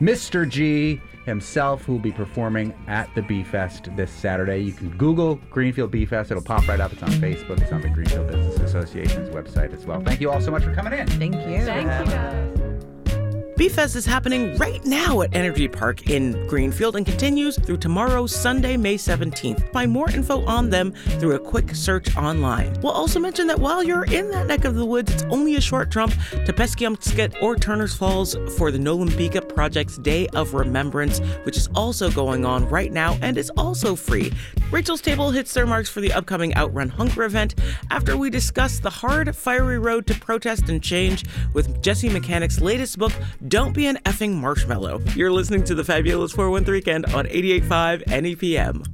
Mr. G himself, who will be performing at the B-Fest this Saturday. You can Google Greenfield B-Fest. It'll pop right up. It's on Facebook. It's on the Greenfield Business Association's website as well. Thank you all so much for coming in. Thank you. Thank you, guys. B-Fest is happening right now at Energy Park in Greenfield and continues through tomorrow, Sunday, May 17th. Find more info on them through a quick search online. We'll also mention that while you're in that neck of the woods, it's only a short jump to Pesquiamsket or Turner's Falls for the Nolumbika Project's Day of Remembrance, which is also going on right now and is also free. Rachel's Table hits their marks for the upcoming Outrun Hunger event after we discuss the hard, fiery road to protest and change with Jesse Mechanic's latest book, Don't Be an Effing Marshmallow. You're listening to the Fabulous 413 Weekend on 88.5 NEPM.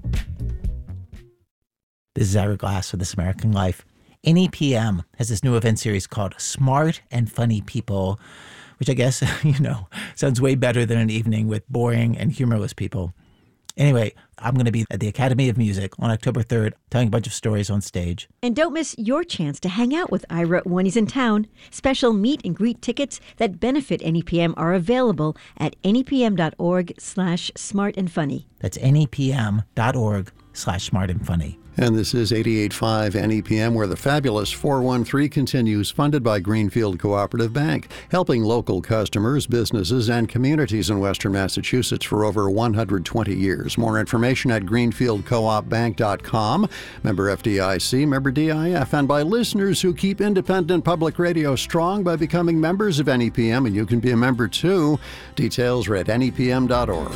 This is Ira Glass for This American Life. NEPM has this new event series called Smart and Funny People, which I guess, sounds way better than an evening with boring and humorless people. Anyway, I'm going to be at the Academy of Music on October 3rd, telling a bunch of stories on stage. And don't miss your chance to hang out with Ira when he's in town. Special meet and greet tickets that benefit NEPM are available at nepm.org/smartandfunny. That's nepm.org/smartandfunny. And this is 88.5 NEPM, where the Fabulous 413 continues, funded by Greenfield Cooperative Bank, helping local customers, businesses, and communities in Western Massachusetts for over 120 years. More information at greenfieldcoopbank.com. Member FDIC, member DIF, and by listeners who keep independent public radio strong by becoming members of NEPM, and you can be a member too. Details are at nepm.org.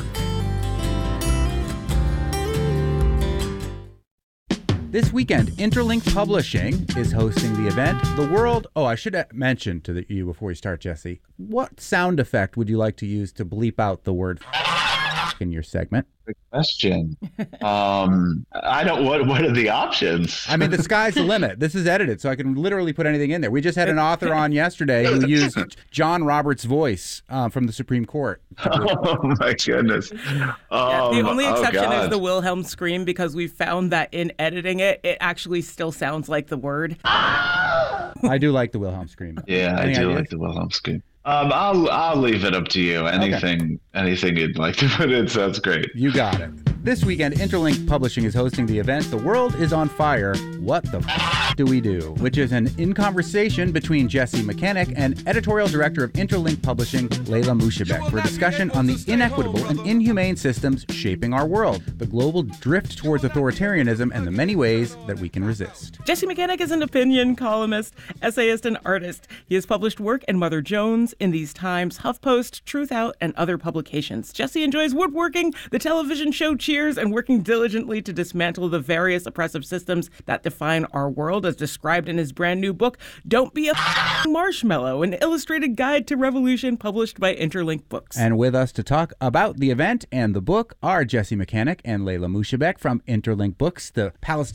This weekend, Interlink Publishing is hosting the event, The World... Oh, I should mention to you before we start, Jesse, what sound effect would you like to use to bleep out the word in your segment? Good question. I don't. What are the options? I mean, the sky's the limit. This is edited, so I can literally put anything in there. We just had an author on yesterday who used John Roberts' voice from the Supreme Court. Oh my goodness. The only exception is the Wilhelm scream, because we found that in editing it, it actually still sounds like the word. I do like the Wilhelm scream. Yeah, I do like the Wilhelm scream. I'll leave it up to you. Anything you'd like to put in sounds great. You got it. This weekend, Interlink Publishing is hosting the event, The World is on Fire, What the Do We Do? Which is an in-conversation between Jesse Mechanic and editorial director of Interlink Publishing, Layla Mushabek, for a discussion on the inequitable and inhumane systems shaping our world, the global drift towards authoritarianism, and the many ways that we can resist. Jesse Mechanic is an opinion columnist, essayist, and artist. He has published work in Mother Jones, In These Times, HuffPost, Truth Out, and other publications. Jesse enjoys woodworking, the television show Cheers, and working diligently to dismantle the various oppressive systems that define our world, as described in his brand new book, Don't Be a Marshmallow, an illustrated guide to revolution, published by Interlink Books. And with us to talk about the event and the book are Jesse Mechanic and Layla Mushabek from Interlink Books, the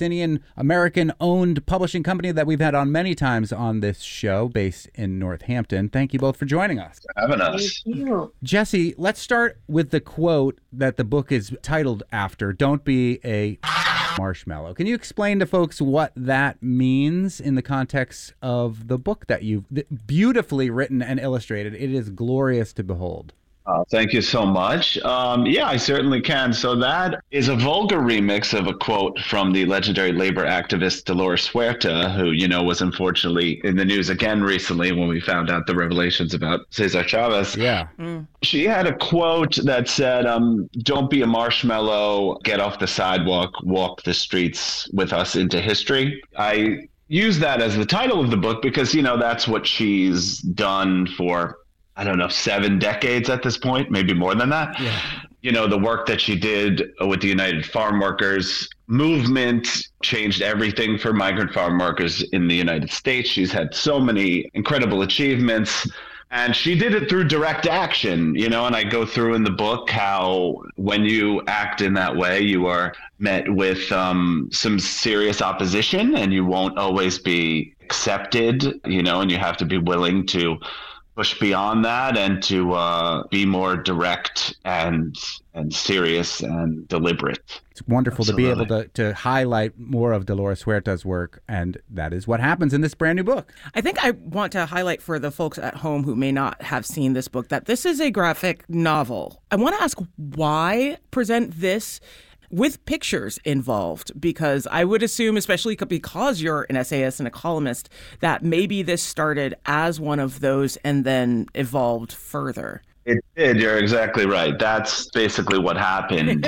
Palestinian-American-owned publishing company that we've had on many times on this show, based in Northampton. Thank you both for joining us. For having us. Thank you. Jesse, let's start with the quote that the book is titled after, Don't Be a Marshmallow. Can you explain to folks what that means in the context of the book that you've beautifully written and illustrated? It is glorious to behold. Thank you so much. Yeah, I certainly can. So that is a vulgar remix of a quote from the legendary labor activist Dolores Huerta, who, was unfortunately in the news again recently when we found out the revelations about Cesar Chavez. Yeah. She had a quote that said, don't be a marshmallow, get off the sidewalk, walk the streets with us into history. I use that as the title of the book because, that's what she's done for 7 decades at this point, maybe more than that. Yeah. The work that she did with the United Farm Workers movement changed everything for migrant farm workers in the United States. She's had so many incredible achievements, and she did it through direct action, and I go through in the book how when you act in that way, you are met with some serious opposition, and you won't always be accepted, and you have to be willing to push beyond that and to be more direct and serious and deliberate. It's wonderful Absolutely. to be able to highlight more of Dolores Huerta's work, and that is what happens in this brand new book. I think I want to highlight for the folks at home who may not have seen this book that this is a graphic novel. I want to ask why present this with pictures involved, because I would assume, especially because you're an essayist and a columnist, that maybe this started as one of those and then evolved further. It did. You're exactly right. That's basically what happened.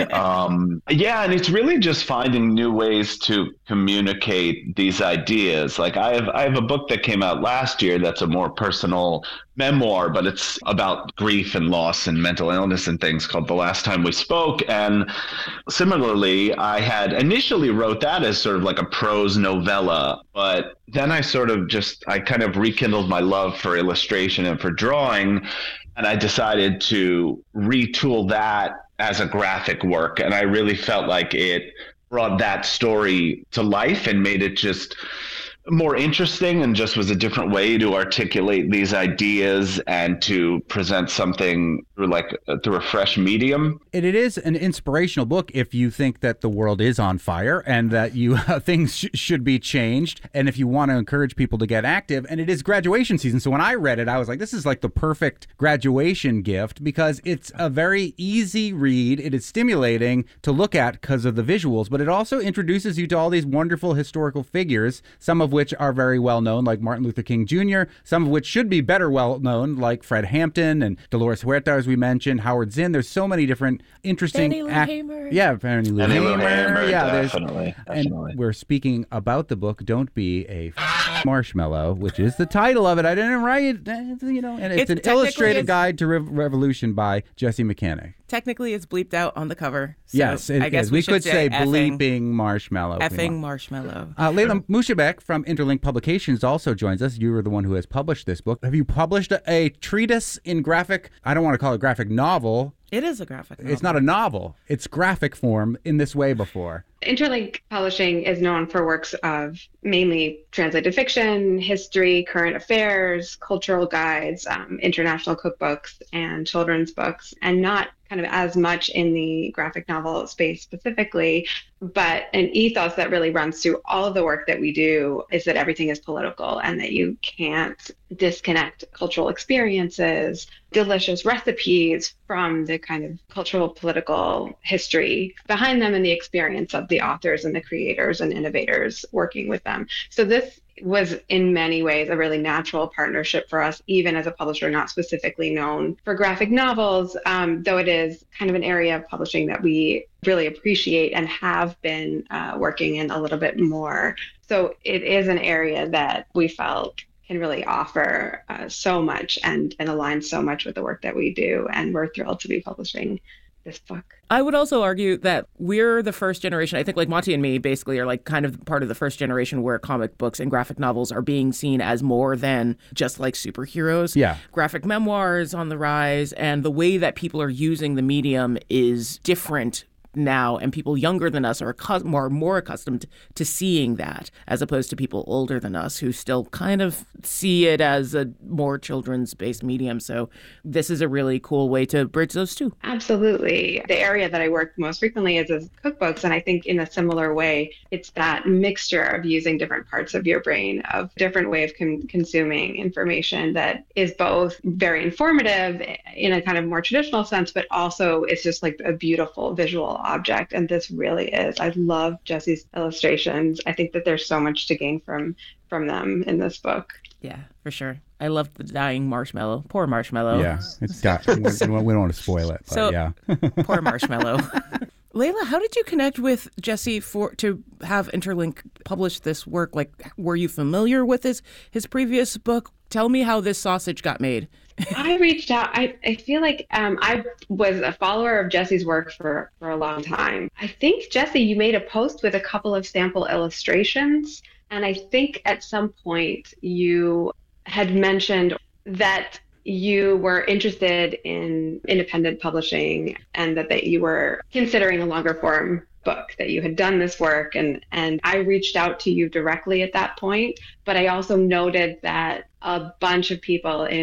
Yeah, and it's really just finding new ways to communicate these ideas. Like I have a book that came out last year that's a more personal memoir, but it's about grief and loss and mental illness and things, called The Last Time We Spoke. And similarly, I had initially wrote that as sort of like a prose novella, but then I kind of rekindled my love for illustration and for drawing. And I decided to retool that as a graphic work. And I really felt like it brought that story to life and made it just more interesting, and just was a different way to articulate these ideas and to present something through a fresh medium. It is an inspirational book if you think that the world is on fire and that things should be changed, and if you want to encourage people to get active. And it is graduation season, so when I read it, I was like, this is like the perfect graduation gift, because it's a very easy read. It is stimulating to look at because of the visuals, but it also introduces you to all these wonderful historical figures, some of which are very well known, like Martin Luther King Jr., some of which should be better well known, like Fred Hampton and Dolores Huerta, as we mentioned, Howard Zinn. There's so many different interesting Fannie Lou Hamer. Yeah, Fannie Lou Hamer. Yeah, definitely. And we're speaking about the book "Don't Be a Marshmallow," which is the title of it. I didn't write, and it's an illustrated guide to revolution by Jesse McCannick. Technically, it's bleeped out on the cover. So Yes, it I guess is. We could say effing, bleeping marshmallow. if we effing want. marshmallow. Leila Mushabek from Interlink Publications also joins us. You were the one who has published this book. Have you published a treatise in graphic, I don't want to call it graphic novel. It is a graphic novel. It's not a novel. It's graphic form in this way before. Interlink Publishing is known for works of mainly translated fiction, history, current affairs, cultural guides, international cookbooks, and children's books, and not kind of as much in the graphic novel space specifically, but an ethos that really runs through all of the work that we do is that everything is political and that you can't disconnect cultural experiences, delicious recipes from the kind of cultural political history behind them and the experience of the authors and the creators and innovators working with them. So this was in many ways a really natural partnership for us, even as a publisher not specifically known for graphic novels, though it is kind of an area of publishing that we really appreciate and have been working in a little bit more. So it is an area that we felt can really offer so much and align so much with the work that we do. And we're thrilled to be publishing this book. I would also argue that we're the first generation. I think like Monty and me basically are like kind of part of the first generation where comic books and graphic novels are being seen as more than just like superheroes. Yeah. Graphic memoirs on the rise, and the way that people are using the medium is different now, and people younger than us are more accustomed to seeing that, as opposed to people older than us who still kind of see it as a more children's-based medium. So this is a really cool way to bridge those two. Absolutely. The area that I work most frequently is as cookbooks, and I think in a similar way, it's that mixture of using different parts of your brain, of different way of consuming information that is both very informative in a kind of more traditional sense, but also it's just like a beautiful visual object. And this really is. I love Jesse's illustrations. I think that there's so much to gain from them in this book. Yeah, for sure. I love the dying marshmallow. Poor marshmallow. Yeah, it's got. we don't want to spoil it, but so, yeah. Poor marshmallow. Leila, how did you connect with Jesse to have Interlink publish this work? Like, were you familiar with his previous book? Tell me how this sausage got made. I reached out. I feel like I was a follower of Jesse's work for a long time. I think, Jesse, you made a post with a couple of sample illustrations. And I think at some point you had mentioned that you were interested in independent publishing and that you were considering a longer form book, that you had done this work. And I reached out to you directly at that point. But I also noted that a bunch of people in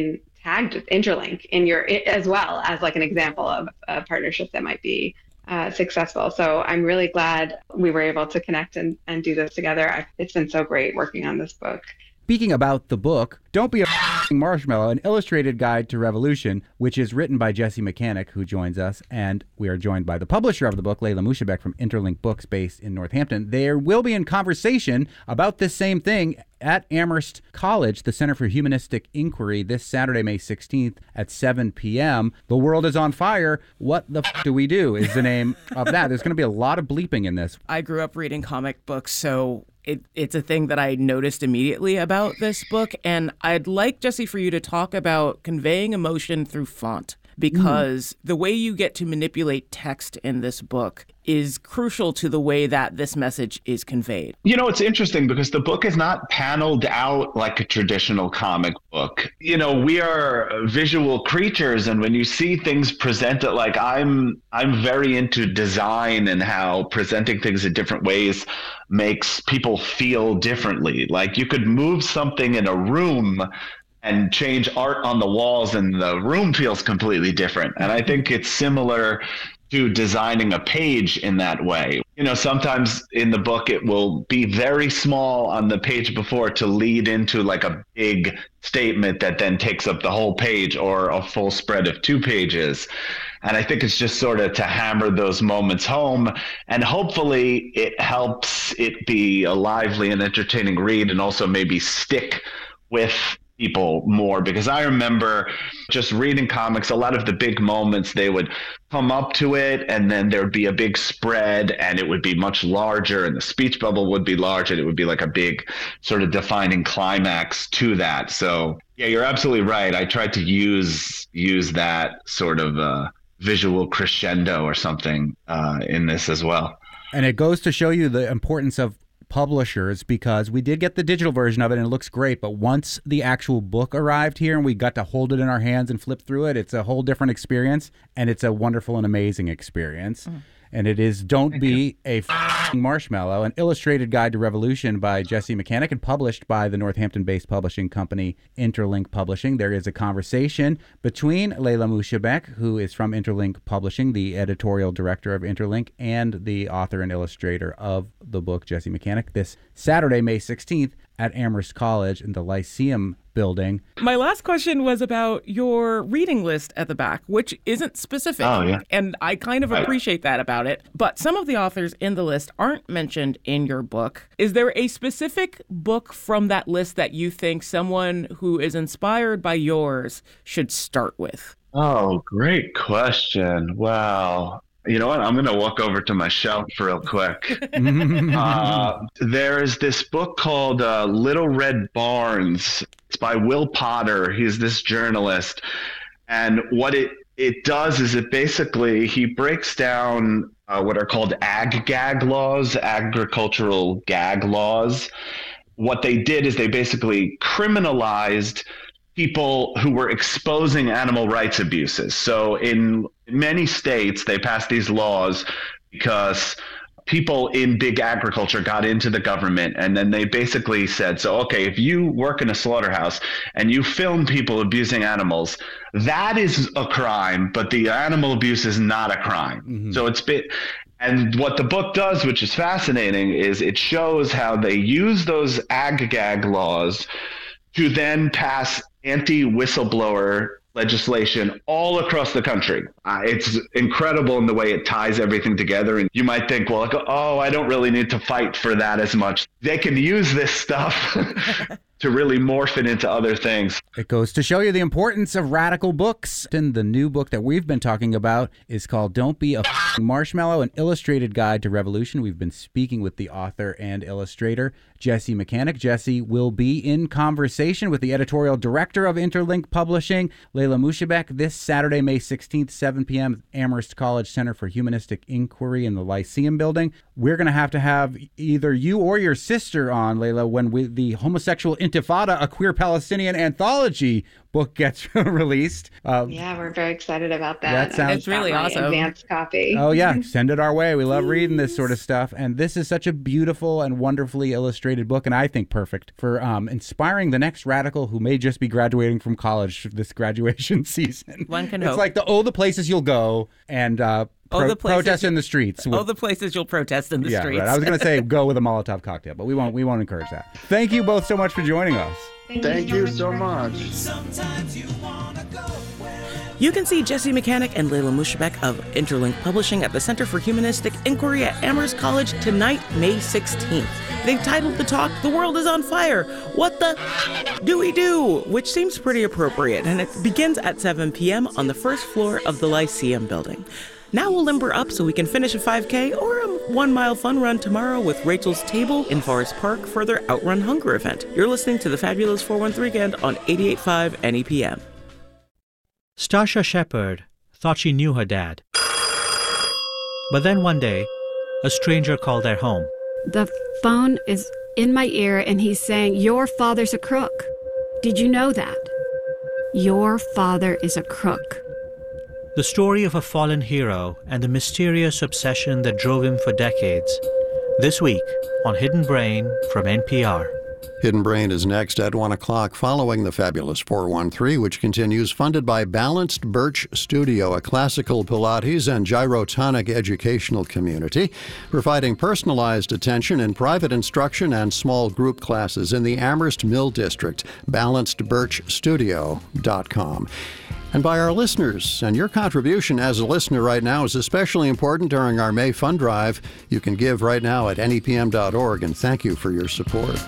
tagged Interlink in your, as well as like an example of a partnership that might be successful. So I'm really glad we were able to connect and do this together. It's been so great working on this book. Speaking about the book, Don't Be a Marshmallow, an illustrated guide to revolution, which is written by Jesse Mechanic, who joins us, and we are joined by the publisher of the book, Layla Mushabek from Interlink Books, based in Northampton. They will be in conversation about this same thing at Amherst College, the Center for Humanistic Inquiry, this Saturday, May 16th at 7 p.m. The World is on Fire. What the do we do is the name of that. There's going to be a lot of bleeping in this. I grew up reading comic books, so it's a thing that I noticed immediately about this book. And I'd like, Jesse, for you to talk about conveying emotion through font, because the way you get to manipulate text in this book is crucial to the way that this message is conveyed. You know, it's interesting because the book is not paneled out like a traditional comic book. You know, we are visual creatures, and when you see things presented, like I'm very into design and how presenting things in different ways makes people feel differently. Like you could move something in a room and change art on the walls and the room feels completely different. And I think it's similar to designing a page in that way. You know, sometimes in the book, it will be very small on the page before to lead into like a big statement that then takes up the whole page, or a full spread of 2 pages. And I think it's just sort of to hammer those moments home. And hopefully it helps it be a lively and entertaining read, and also maybe stick with people more, because I remember just reading comics, a lot of the big moments, they would come up to it and then there'd be a big spread and it would be much larger and the speech bubble would be large and it would be like a big sort of defining climax to that. So yeah, you're absolutely right. I tried to use that sort of visual crescendo or something in this as well. And it goes to show you the importance of publishers, because we did get the digital version of it and it looks great, but once the actual book arrived here and we got to hold it in our hands and flip through it, it's a whole different experience, and it's a wonderful and amazing experience. And it is Don't Be a Marshmallow, an illustrated guide to revolution by Jesse Mechanic and published by the Northampton-based publishing company Interlink Publishing. There is a conversation between Layla Mushabek, who is from Interlink Publishing, the editorial director of Interlink, and the author and illustrator of the book, Jesse Mechanic, this Saturday, May 16th at Amherst College in the Lyceum building. My last question was about your reading list at the back, which isn't specific. Oh, yeah. And I kind of appreciate that about it. But some of the authors in the list aren't mentioned in your book. Is there a specific book from that list that you think someone who is inspired by yours should start with? Oh, great question. Wow. You know what? I'm going to walk over to my shelf real quick. There's this book called Little Red Barns. It's by Will Potter. He's this journalist. And what it does is it basically, he breaks down what are called ag-gag laws, agricultural gag laws. What they did is they basically criminalized people who were exposing animal rights abuses. So in many states, they passed these laws because people in big agriculture got into the government, and then they basically said, so, okay, if you work in a slaughterhouse and you film people abusing animals, that is a crime, but the animal abuse is not a crime. Mm-hmm. So and what the book does, which is fascinating, is it shows how they use those ag-gag laws to then pass anti-whistleblower legislation all across the country. It's incredible in the way it ties everything together. And you might think, well, oh, I don't really need to fight for that as much. They can use this stuff to really morph it into other things. It goes to show you the importance of radical books. And the new book that we've been talking about is called Don't Be a Marshmallow, an illustrated guide to revolution. We've been speaking with the author and illustrator, Jesse Mechanic. Jesse will be in conversation with the editorial director of Interlink Publishing, Layla Mushabek, this Saturday, May 16th, 7 p.m. at Amherst College Center for Humanistic Inquiry in the Lyceum building. We're going to have either you or your sister on, Layla, when the Homosexual Intifada, a queer Palestinian anthology book gets released. Yeah, we're very excited about that. That sounds It's really awesome. Advanced copy. Oh, yeah. Send it our way. We love reading this sort of stuff. And this is such a beautiful and wonderfully illustrated book, and I think perfect for inspiring the next radical who may just be graduating from college this graduation season. One can It's hope. like the places you'll go and protest in the streets. The places you'll protest in the streets. Right. I was going to say go with a Molotov cocktail, but we won't encourage that. Thank you both so much for joining us. Thank you so much. You can see Jesse Mechanic and Layla Mushabek of Interlink Publishing at the Center for Humanistic Inquiry at Amherst College tonight, May 16th. They've titled the talk, "The World is on Fire. What the do we do?" which seems pretty appropriate, and it begins at 7 p.m. on the first floor of the Lyceum building. Now we'll limber up so we can finish a 5K or a 1-mile fun run tomorrow with Rachel's Table in Forest Park for their Outrun Hunger event. You're listening to the Fabulous 413 Weekend on 88.5 NEPM. Starsha Shepard thought she knew her dad. But then one day, a stranger called their home. The phone is in my ear and he's saying, "Your father's a crook. Did you know that? Your father is a crook." The story of a fallen hero and the mysterious obsession that drove him for decades. This week on Hidden Brain from NPR. Hidden Brain is next at 1 o'clock following the Fabulous 413, which continues, funded by Balanced Birch Studio, a classical Pilates and gyrotonic educational community, providing personalized attention in private instruction and small group classes in the Amherst Mill District. BalancedBirchStudio.com. And by our listeners, and your contribution as a listener right now is especially important during our May Fund Drive. You can give right now at nepm.org, and thank you for your support.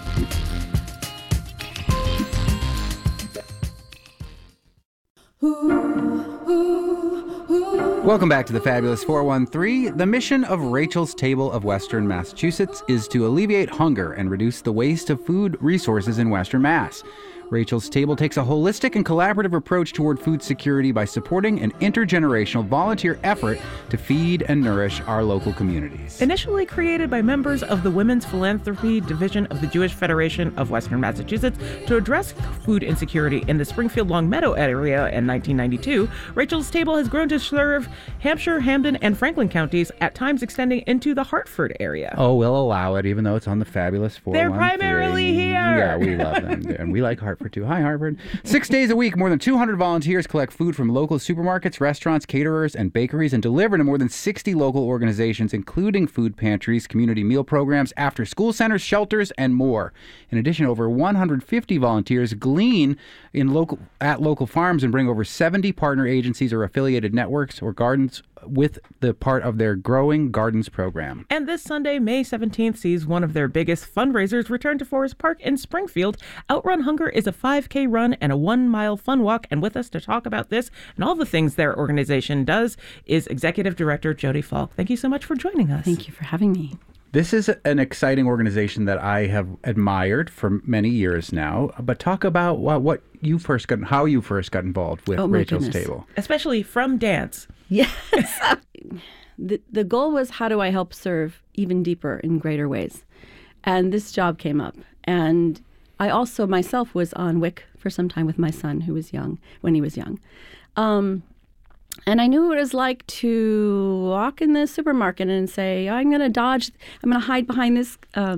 Welcome back to the Fabulous 413. The mission of Rachel's Table of Western Massachusetts is to alleviate hunger and reduce the waste of food resources in Western Mass. Rachel's Table takes a holistic and collaborative approach toward food security by supporting an intergenerational volunteer effort to feed and nourish our local communities. Initially created by members of the Women's Philanthropy Division of the Jewish Federation of Western Massachusetts to address food insecurity in the Springfield Longmeadow area in 1992, Rachel's Table has grown to serve Hampshire, Hampden, and Franklin counties, at times extending into the Hartford area. Oh, we'll allow it, even though it's on the Fabulous 413. They're primarily here. Yeah, we love them, and we like Hartford too. Hi, Hartford. 6 days a week, more than 200 volunteers collect food from local supermarkets, restaurants, caterers, and bakeries and deliver to more than 60 local organizations, including food pantries, community meal programs, after-school centers, shelters, and more. In addition, over 150 volunteers glean at local farms and bring over 70 partner agencies or affiliated networks or gardens with the part of their Growing Gardens program. And this Sunday, May 17th, sees one of their biggest fundraisers return to Forest Park in Springfield. Outrun Hunger is a 5K run and a 1-mile fun walk. And with us to talk about this and all the things their organization does is Executive Director Jody Falk. Thank you so much for joining us. Thank you for having me. This is an exciting organization that I have admired for many years now. But talk about how you first got involved with Rachel's Table. Especially from dance. Yes. The goal was, how do I help serve even deeper in greater ways? And this job came up. And I also myself was on WIC for some time with my son when he was young. And I knew what it was like to walk in the supermarket and say, I'm going to hide behind this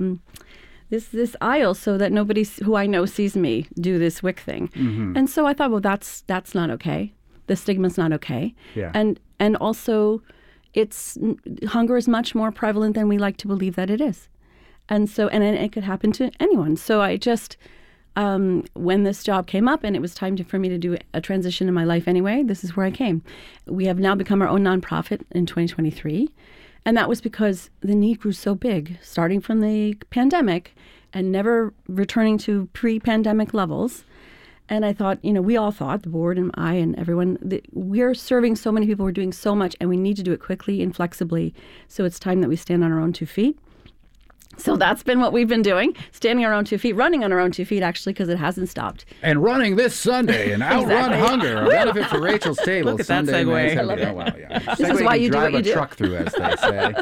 aisle so that nobody who I know sees me do this WIC thing. Mm-hmm. And so I thought, well, that's not okay. The stigma's not okay. Yeah. And also, hunger is much more prevalent than we like to believe that it is. And so, and it could happen to anyone. So I just, when this job came up and it was time for me to do a transition in my life anyway, this is where I came. We have now become our own nonprofit in 2023. And that was because the need grew so big, starting from the pandemic and never returning to pre-pandemic levels. And I thought, we all thought, the board and I and everyone, that we're serving so many people, we're doing so much, and we need to do it quickly and flexibly. So it's time that we stand on our own 2 feet. So that's been what we've been doing, standing on our own 2 feet, running on our own 2 feet, actually, because it hasn't stopped. And running this Sunday, and Outrun Hunger, a benefit for Rachel's Table. Look at Sunday, that segue. I love it. Well, yeah. This is why you do what you do. Drive a truck through, as they say.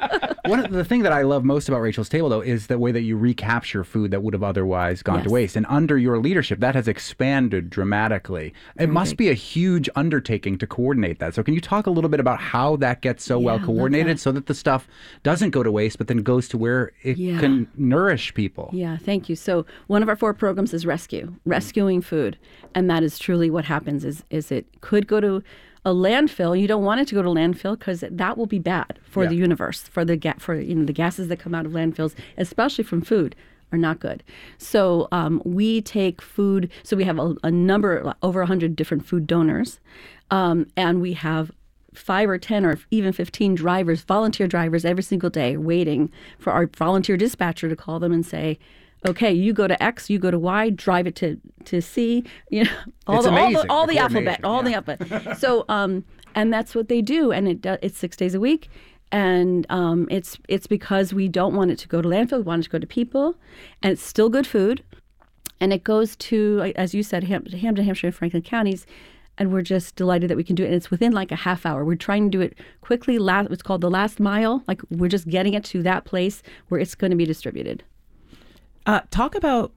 One of the thing that I love most about Rachel's Table, though, is the way that you recapture food that would have otherwise gone to waste. And under your leadership, that has expanded dramatically. It must be a huge undertaking to coordinate that. So can you talk a little bit about how that gets so well coordinated so that the stuff doesn't go to waste, but then goes to where it can nourish people? Yeah, thank you. So one of our 4 programs is rescuing food. And that is truly what happens is it could go to a landfill. You don't want it to go to landfill because that will be bad for the universe, for the gases that come out of landfills, especially from food, are not good. So we take food. So we have a number, over 100 different food donors, and we have 5 or 10 or even 15 drivers, volunteer drivers, every single day waiting for our volunteer dispatcher to call them and say, okay, you go to X, you go to Y, drive it to C, all the alphabet. So, and that's what they do, and it's 6 days a week, and it's because we don't want it to go to landfill, we want it to go to people, and it's still good food, and it goes to, as you said, Hampden, Hampshire, and Franklin counties. And we're just delighted that we can do it. And it's within like a half hour. We're trying to do it quickly. It's called the last mile. Like we're just getting it to that place where it's going to be distributed. Talk about,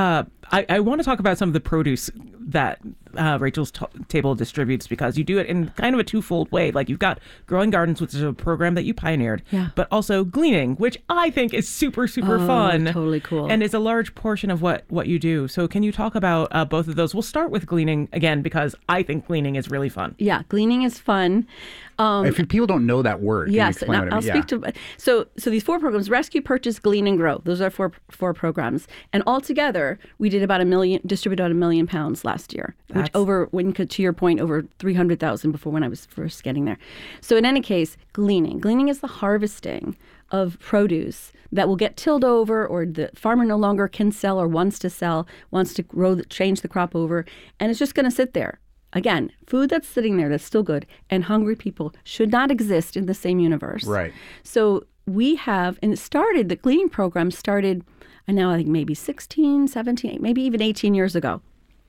I want to talk about some of the produce that Rachel's Table distributes, because you do it in kind of a twofold way. Like you've got Growing Gardens, which is a program that you pioneered, but also Gleaning, which I think is super, super fun. Totally cool. And is a large portion of what you do. So can you talk about both of those? We'll start with Gleaning again, because I think Gleaning is really fun. Yeah, Gleaning is fun. If people don't know that word, can you explain what it means? I'll speak to. So these 4 programs: Rescue, Purchase, Glean, and Grow. Those are four programs, and altogether we did about distributed about 1 million pounds last year, which to your point, over 300,000 before when I was first getting there. So in any case, Gleaning is the harvesting of produce that will get tilled over, or the farmer no longer can sell or wants to change the crop over, and it's just going to sit there. Again, food that's sitting there that's still good, and hungry people should not exist in the same universe. Right. So we have, and the Gleaning program started, I think maybe 16, 17, maybe even 18 years ago.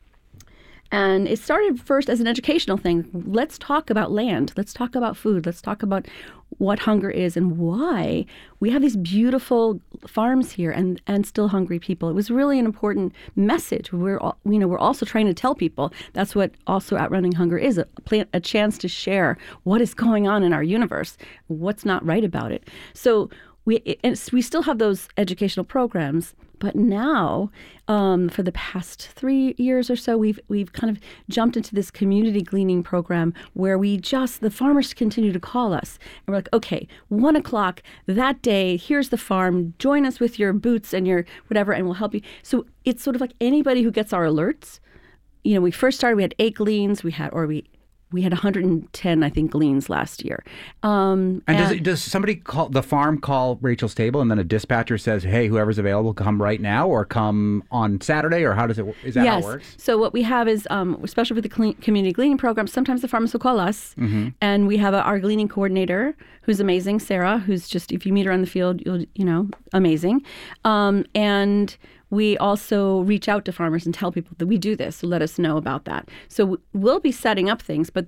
And it started first as an educational thing. Let's talk about land. Let's talk about food. Let's talk about what hunger is and why we have these beautiful farms here and still hungry people. It was really an important message. We're also trying to tell people that's what also Outrunning Hunger is, a chance to share what is going on in our universe, what's not right about it. So we still have those educational programs, but now, for the past 3 years or so, we've kind of jumped into this community gleaning program where the farmers continue to call us. And we're like, okay, 1 o'clock that day, here's the farm, join us with your boots and your whatever, and we'll help you. So it's sort of like anybody who gets our alerts. We first started, we had 8 gleans, we had 110, I think, gleans last year. And does somebody call Rachel's Table, and then a dispatcher says, hey, whoever's available, come right now, or come on Saturday, or how does it work? Is that how it works? So what we have is, especially with the community gleaning program, sometimes the farmers will call us, and we have our gleaning coordinator, who's amazing, Sarah, who's just, if you meet her on the field, you'll, amazing. And we also reach out to farmers and tell people that we do this, so let us know about that. So we'll be setting up things, but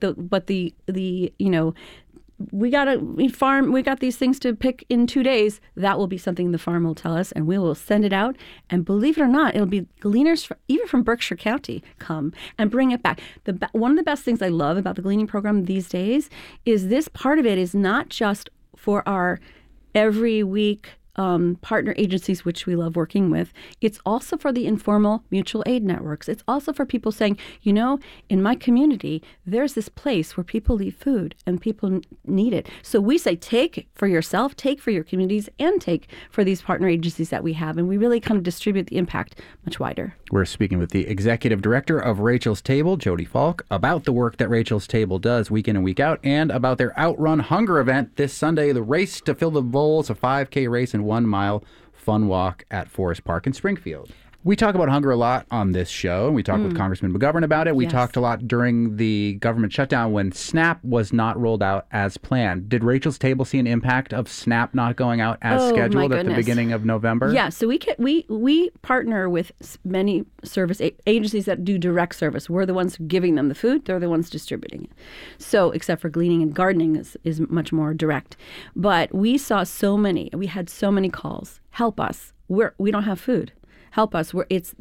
we got these things to pick in 2 days. That will be something the farm will tell us, and we will send it out. And believe it or not, it'll be gleaners even from Berkshire County come and bring it back. One of the best things I love about the gleaning program these days is this part of it is not just for our every week partner agencies, which we love working with. It's also for the informal mutual aid networks. It's also for people saying, in my community, there's this place where people leave food and people need it. So we say, take for yourself, take for your communities, and take for these partner agencies that we have. And we really kind of distribute the impact much wider. We're speaking with the executive director of Rachel's Table, Jody Falk, about the work that Rachel's Table does week in and week out, and about their Outrun Hunger event this Sunday, the Race to Fill the Bowls, a 5K race and 1 mile fun walk at Forest Park in Springfield. We talk about hunger a lot on this show, and we talked with Congressman McGovern about it. We talked a lot during the government shutdown when SNAP was not rolled out as planned. Did Rachel's Table see an impact of SNAP not going out as scheduled at the beginning of November? Yeah, so we partner with many service agencies that do direct service. We're the ones giving them the food. They're the ones distributing it. So except for gleaning and gardening is much more direct. But we had so many calls. Help us. We don't have food. Help us.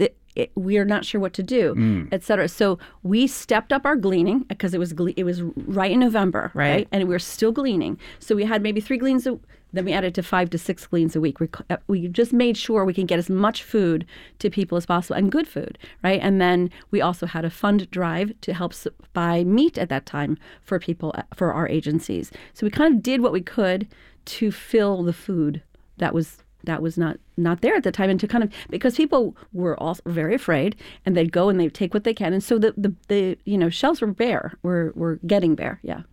We are not sure what to do, et cetera. So we stepped up our gleaning because it was right in November, right? And we were still gleaning. So we had maybe 3 gleans, then we added to 5 to 6 gleans a week. We just made sure we can get as much food to people as possible, and good food, right? And then we also had a fund drive to help buy meat at that time for people, for our agencies. So we kind of did what we could to fill the food that was not there at the time, and to kind of, because people were also very afraid, and they'd go and they'd take what they can, and so the shelves were bare. We're getting bare, yeah.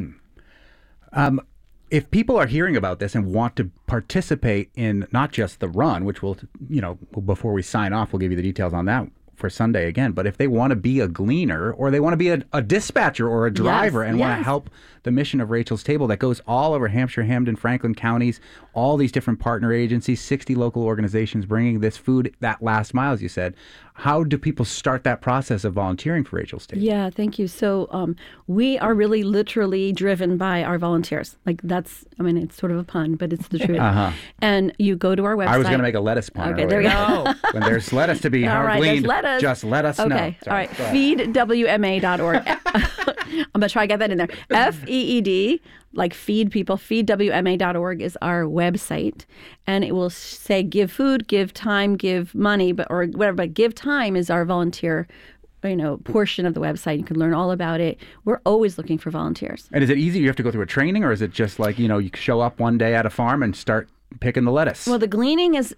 Mm-hmm. If people are hearing about this and want to participate in not just the run, which we'll, before we sign off, we'll give you the details on that for Sunday again, but if they want to be a gleaner, or they want to be a dispatcher or a driver and want to help the mission of Rachel's Table that goes all over Hampshire, Hampden, Franklin counties, all these different partner agencies, 60 local organizations bringing this food that last mile, as you said, how do people start that process of volunteering for Rachel's Table? Yeah, thank you. So we are really literally driven by our volunteers. Like it's sort of a pun, but it's the truth. And you go to our website. I was going to make a lettuce pun. Okay, there we go. When there's lettuce to be gleaned, just let us know. Okay, all right. Feedwma.org. I'm going to try to get that in there. FEED, like feed people, feedwma.org is our website. And it will say give food, give time, give money, or whatever. But give time is our volunteer portion of the website. You can learn all about it. We're always looking for volunteers. And is it easy? You have to go through a training, or is it just like, you show up one day at a farm and start picking the lettuce? Well, the gleaning is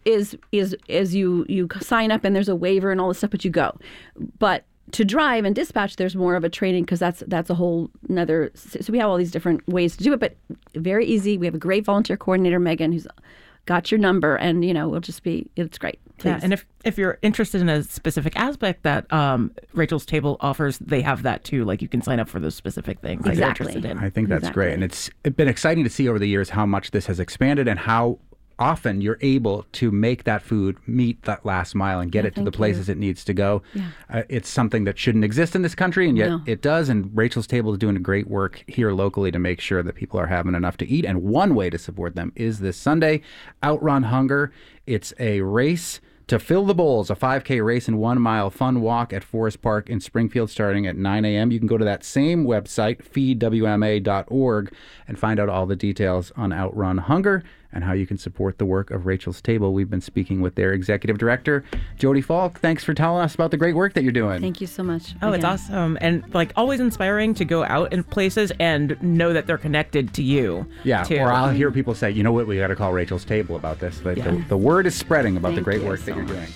you sign up and there's a waiver and all this stuff, but you go. But to drive and dispatch, there's more of a training, because that's a whole nother. So we have all these different ways to do it, but very easy. We have a great volunteer coordinator, Megan, who's got your number, and it's great. Please. Yeah, and if you're interested in a specific aspect that Rachel's Table offers, they have that too. Like, you can sign up for those specific things that you're interested in. I think that's great, and it's been exciting to see over the years how much this has expanded and how often you're able to make that food meet that last mile and get it to the places it needs to go. Yeah. It's something that shouldn't exist in this country, and yet it does. And Rachel's Table is doing great work here locally to make sure that people are having enough to eat. And one way to support them is this Sunday, Outrun Hunger. It's a race to fill the bowls, a 5K race and 1 mile fun walk at Forest Park in Springfield starting at 9 a.m. You can go to that same website, feedwma.org, and find out all the details on Outrun Hunger and how you can support the work of Rachel's Table. We've been speaking with their executive director, Jody Falk. Thanks for telling us about the great work that you're doing. Thank you so much. Oh, it's awesome. And always inspiring to go out in places and know that they're connected to you. Yeah, too. Or I'll hear people say, you know what, we got to call Rachel's Table about this. The word is spreading about the great work that you're doing.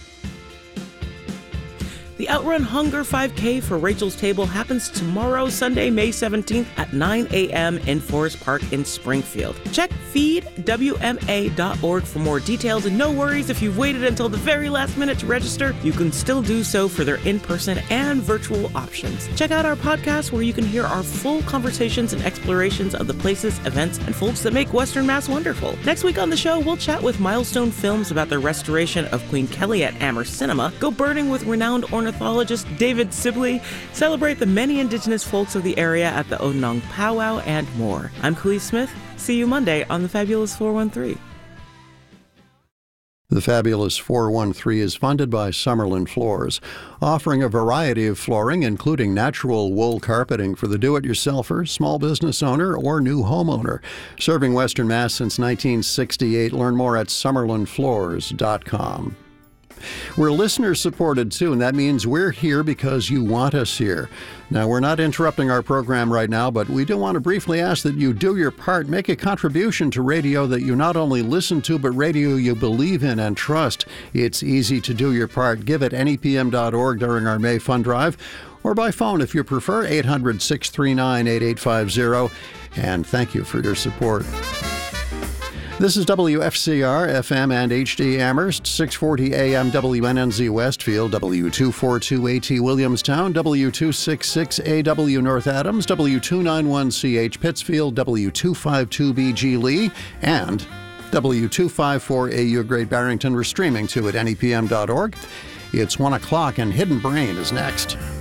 The Outrun Hunger 5K for Rachel's Table happens tomorrow, Sunday, May 17th at 9 a.m. in Forest Park in Springfield. Check feedwma.org for more details, and no worries if you've waited until the very last minute to register, you can still do so for their in-person and virtual options. Check out our podcast where you can hear our full conversations and explorations of the places, events, and folks that make Western Mass wonderful. Next week on the show, we'll chat with Milestone Films about their restoration of Queen Kelly at Amherst Cinema, go birding with renowned ornithologist David Sibley, celebrate the many indigenous folks of the area at the Odinong Powwow, and more. I'm Khalees Smith. See you Monday on The Fabulous 413. The Fabulous 413 is funded by Summerlin Floors, offering a variety of flooring, including natural wool carpeting for the do-it-yourselfer, small business owner, or new homeowner. Serving Western Mass since 1968. Learn more at summerlinfloors.com. We're listener-supported, too, and that means we're here because you want us here. Now, we're not interrupting our program right now, but we do want to briefly ask that you do your part, make a contribution to radio that you not only listen to, but radio you believe in and trust. It's easy to do your part. Give at nepm.org during our May Fund Drive, or by phone if you prefer, 800-639-8850. And thank you for your support. This is WFCR, FM and HD Amherst, 640 AM WNNZ Westfield, W242AT Williamstown, W266AW North Adams, W291CH Pittsfield, W252BG Lee, and W254AU Great Barrington. We're streaming to at nepm.org. It's 1 o'clock and Hidden Brain is next.